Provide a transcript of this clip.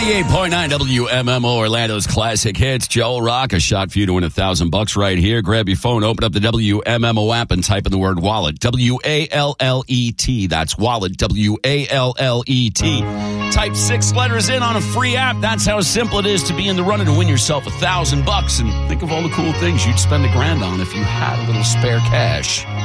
98.9 WMMO, Orlando's classic hits. Joel Rock, a shot for you to win $1,000 right here. Grab your phone, open up the WMMO app, and type in the word wallet. W-A-L-L-E-T. That's wallet. W-A-L-L-E-T. Type 6 letters in on a free app. That's how simple it is to be in the running to win yourself $1,000. And think of all the cool things you'd spend $1,000 on if you had a little spare cash.